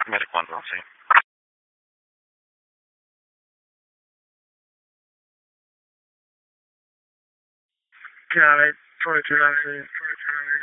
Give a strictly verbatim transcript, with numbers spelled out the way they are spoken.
Medic one, I'll see. Got it. forty-two, I see. forty-two, I see.